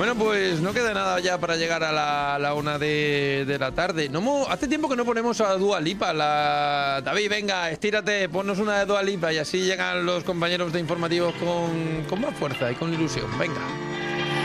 Bueno, pues no queda nada ya para llegar a la 1 de la tarde. Hace tiempo que no ponemos a Dua Lipa. David, venga, estírate, ponnos una de Dua Lipa y así llegan los compañeros de informativos con más fuerza y con ilusión. Venga.